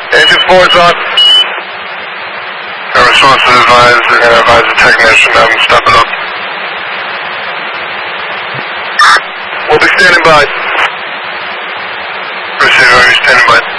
Engine 4 is on. Our sources advised, they're going to advise the technician, have him step it up. We'll be standing by. Receiver, are you standing by?